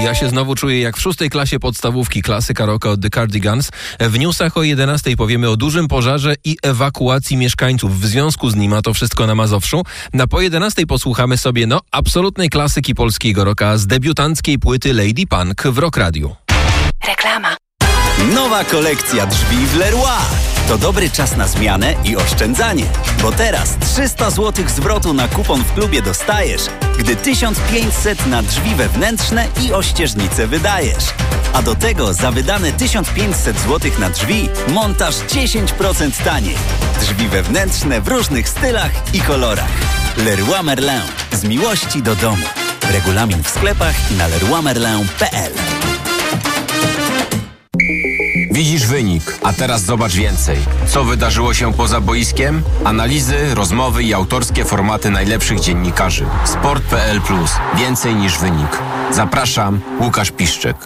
Ja się znowu czuję jak w 6. klasie podstawówki, klasyka rocka od The Cardigans. W newsach o 11 powiemy o dużym pożarze i ewakuacji mieszkańców w związku z nim, a to wszystko na Mazowszu. Po 11 posłuchamy sobie, absolutnej klasyki polskiego rocka z debiutanckiej płyty Lady Punk w Rock Radiu. Reklama. Nowa kolekcja drzwi w Leroy. To dobry czas na zmianę i oszczędzanie. Bo teraz 300 zł zwrotu na kupon w klubie dostajesz, gdy 1500 na drzwi wewnętrzne i ościeżnice wydajesz. A do tego za wydane 1500 zł na drzwi montaż 10% taniej. Drzwi wewnętrzne w różnych stylach i kolorach. Leroy Merlin. Z miłości do domu. Regulamin w sklepach i na leroymerlin.pl. Widzisz wynik, a teraz zobacz więcej. Co wydarzyło się poza boiskiem? Analizy, rozmowy i autorskie formaty najlepszych dziennikarzy. Sport.pl+. Więcej niż wynik. Zapraszam, Łukasz Piszczek.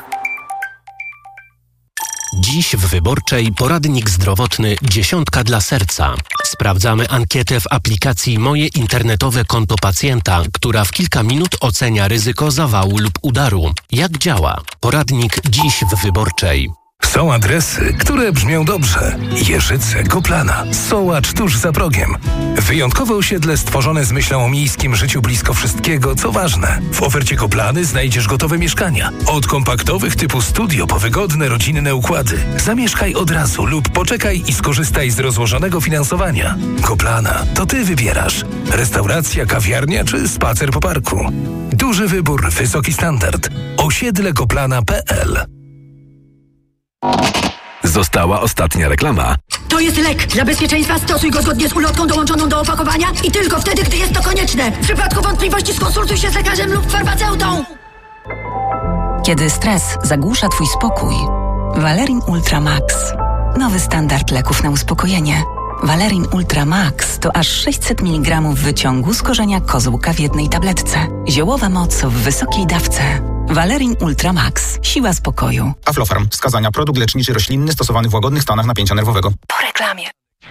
Dziś w Wyborczej poradnik zdrowotny 10 dla serca. Sprawdzamy ankietę w aplikacji Moje internetowe konto pacjenta, która w kilka minut ocenia ryzyko zawału lub udaru. Jak działa? Poradnik dziś w Wyborczej. Są adresy, które brzmią dobrze. Jeżyce, Koplana, Sołacz tuż za progiem. Wyjątkowe osiedle stworzone z myślą o miejskim życiu blisko wszystkiego, co ważne. W ofercie Koplany znajdziesz gotowe mieszkania. Od kompaktowych typu studio po wygodne, rodzinne układy. Zamieszkaj od razu lub poczekaj i skorzystaj z rozłożonego finansowania. Koplana, to ty wybierasz. Restauracja, kawiarnia czy spacer po parku. Duży wybór, wysoki standard. Osiedlekoplana.pl. Została ostatnia reklama. To jest lek. Dla bezpieczeństwa stosuj go zgodnie z ulotką dołączoną do opakowania i tylko wtedy, gdy jest to konieczne. W przypadku wątpliwości skonsultuj się z lekarzem lub farmaceutą. Kiedy stres zagłusza twój spokój, Valerin Ultra Max. Nowy standard leków na uspokojenie. Valerin Ultra Max to aż 600 mg wyciągu z korzenia kozłka w jednej tabletce. Ziołowa moc w wysokiej dawce. Valerin Ultra Max. Siła spokoju. Aflofarm. Wskazania. Produkt leczniczy roślinny stosowany w łagodnych stanach napięcia nerwowego. Po reklamie.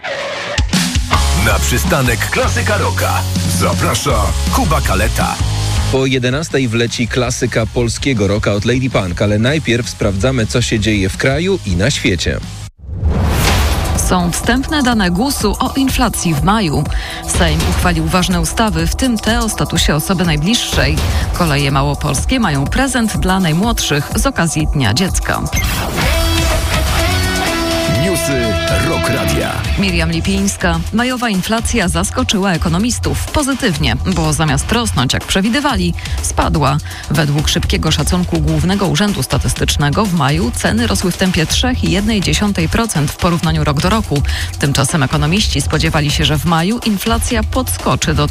Na przystanek klasyka rocka zaprasza Kuba Kaleta. Po 11 wleci klasyka polskiego rocka od Lady Punk, ale najpierw sprawdzamy, co się dzieje w kraju i na świecie. Są wstępne dane GUS-u o inflacji w maju. Sejm uchwalił ważne ustawy, w tym te o statusie osoby najbliższej. Koleje małopolskie mają prezent dla najmłodszych z okazji Dnia Dziecka. Newsy Rock Radia. Miriam Lipińska. Majowa inflacja zaskoczyła ekonomistów pozytywnie, bo zamiast rosnąć jak przewidywali, spadła. Według szybkiego szacunku Głównego Urzędu Statystycznego w maju ceny rosły w tempie 3,1% w porównaniu rok do roku. Tymczasem ekonomiści spodziewali się, że w maju inflacja podskoczy do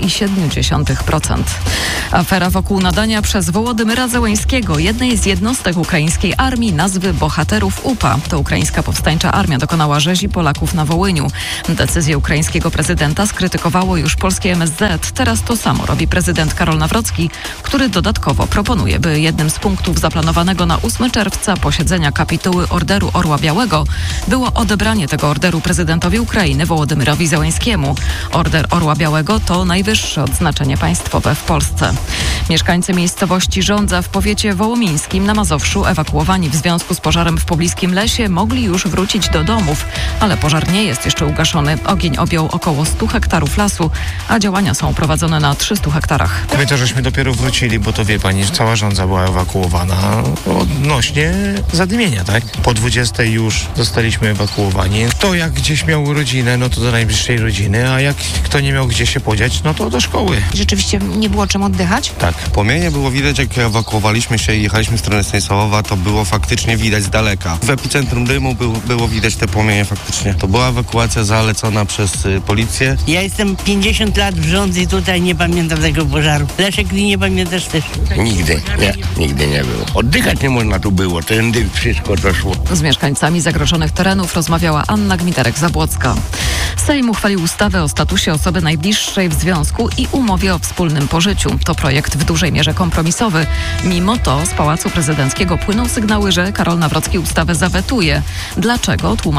3,7%. Afera wokół nadania przez Wołodymyra Zełeńskiego, jednej z jednostek ukraińskiej armii, nazwy bohaterów UPA. To ukraińska powstańcza armia dokonała rzezi Polaków na Wołyniu. Decyzję ukraińskiego prezydenta skrytykowało już polskie MSZ. Teraz to samo robi prezydent Karol Nawrocki, który dodatkowo proponuje, by jednym z punktów zaplanowanego na 8 czerwca posiedzenia kapituły Orderu Orła Białego było odebranie tego orderu prezydentowi Ukrainy Wołodymyrowi Zełeńskiemu. Order Orła Białego to najwyższe odznaczenie państwowe w Polsce. Mieszkańcy miejscowości Żądza w powiecie wołomińskim na Mazowszu, ewakuowani w związku z pożarem w pobliskim lesie, mogli już wrócić do domów, ale pożar nie jest jeszcze ugaszony. Ogień objął około 100 hektarów lasu, a działania są prowadzone na 300 hektarach. My to żeśmy dopiero wrócili, bo to wie pani, cała Żądza była ewakuowana odnośnie zadymienia, tak? Po 20 już zostaliśmy ewakuowani. Kto jak gdzieś miał rodzinę, no to do najbliższej rodziny, a jak kto nie miał gdzie się podziać, no to do szkoły. Rzeczywiście nie było czym oddychać? Tak. Płomienie było widać, jak ewakuowaliśmy się i jechaliśmy w stronę Stanisławowa, to było faktycznie widać z daleka. W epicentrum dymu było widać te płomienie faktycznie. To była ewakuacja zalecona przez policję. Ja jestem 50 lat w Żądzy i tutaj nie pamiętam tego pożaru. Leszek, nie pamiętasz też? Nigdy nie było. Oddychać nie można tu było, ten dym, wszystko doszło. Z mieszkańcami zagrożonych terenów rozmawiała Anna Gmiterek-Zabłocka. Sejm uchwalił ustawę o statusie osoby najbliższej w związku i umowie o wspólnym pożyciu. To projekt w dużej mierze kompromisowy. Mimo to z Pałacu Prezydenckiego płyną sygnały, że Karol Nawrocki ustawę zawetuje. Dlaczego? Tłumaczy szef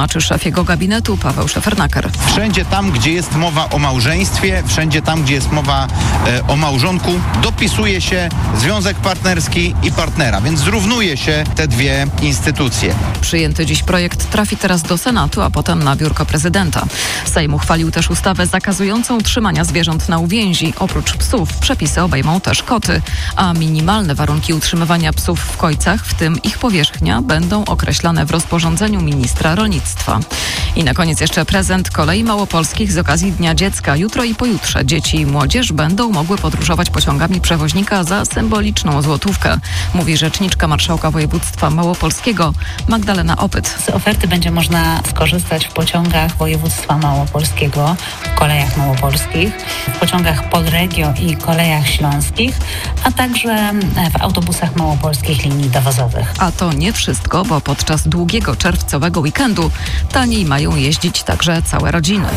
szefiego gabinetu Paweł Szefernaker. Wszędzie tam, gdzie jest mowa o małżeństwie, wszędzie tam, gdzie jest mowa o małżonku, dopisuje się związek partnerski i partnera, więc zrównuje się te dwie instytucje. Przyjęty dziś projekt trafi teraz do Senatu, a potem na biurko prezydenta. Sejm uchwalił też ustawę zakazującą trzymania zwierząt na uwięzi. Oprócz psów przepisy obejmą też koty, a minimalne warunki utrzymywania psów w kojcach, w tym ich powierzchnia, będą określane w rozporządzeniu ministra rolnictwa. I na koniec jeszcze prezent Kolei Małopolskich z okazji Dnia Dziecka. Jutro i pojutrze dzieci i młodzież będą mogły podróżować pociągami przewoźnika za symboliczną złotówkę, mówi rzeczniczka marszałka województwa małopolskiego Magdalena Opyt. Z oferty będzie można skorzystać w pociągach województwa małopolskiego, w kolejach małopolskich, w pociągach Polregio i kolejach śląskich, a także w autobusach małopolskich linii dowozowych. A to nie wszystko, bo podczas długiego czerwcowego weekendu taniej mają jeździć także całe rodziny.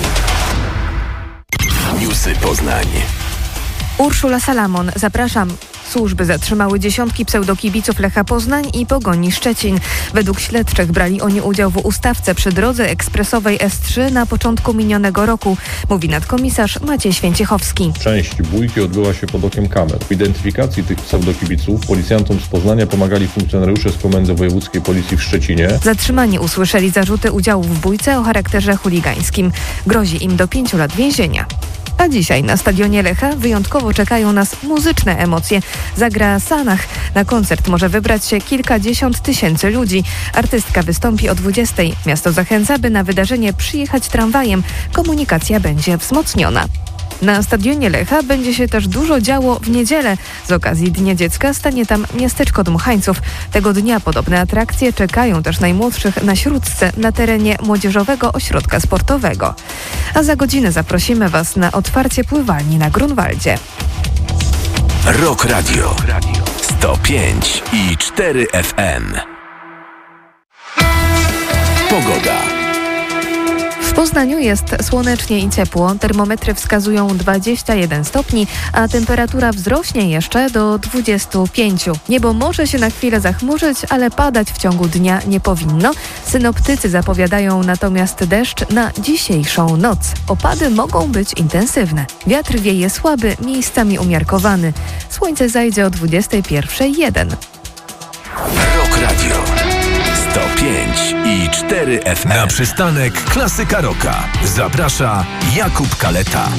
Newsy Poznań. Urszula Salamon, zapraszam. Służby zatrzymały dziesiątki pseudokibiców Lecha Poznań i Pogoni Szczecin. Według śledczych brali oni udział w ustawce przy drodze ekspresowej S3 na początku minionego roku, mówi nadkomisarz Maciej Święciechowski. Część bójki odbyła się pod okiem kamer. W identyfikacji tych pseudokibiców policjantom z Poznania pomagali funkcjonariusze z Komendy Wojewódzkiej Policji w Szczecinie. Zatrzymani usłyszeli zarzuty udziału w bójce o charakterze chuligańskim. Grozi im do 5 lat więzienia. A dzisiaj na stadionie Lecha wyjątkowo czekają nas muzyczne emocje. Zagra Sanach. Na koncert może wybrać się kilkadziesiąt tysięcy ludzi. Artystka wystąpi o 20:00. Miasto zachęca, by na wydarzenie przyjechać tramwajem. Komunikacja będzie wzmocniona. Na stadionie Lecha będzie się też dużo działo w niedzielę. Z okazji Dnia Dziecka stanie tam miasteczko dmuchańców. Tego dnia podobne atrakcje czekają też najmłodszych na Śródce na terenie Młodzieżowego Ośrodka Sportowego. A za godzinę zaprosimy Was na otwarcie pływalni na Grunwaldzie. Rock Radio 105,4 FM. Pogoda. W Poznaniu jest słonecznie i ciepło. Termometry wskazują 21 stopni, a temperatura wzrośnie jeszcze do 25. Niebo może się na chwilę zachmurzyć, ale padać w ciągu dnia nie powinno. Synoptycy zapowiadają natomiast deszcz na dzisiejszą noc. Opady mogą być intensywne. Wiatr wieje słaby, miejscami umiarkowany. Słońce zajdzie o 21:01. Rock Radio 105,4 FM. Na przystanek Klasyka Rocka zaprasza Jakub Kaleta.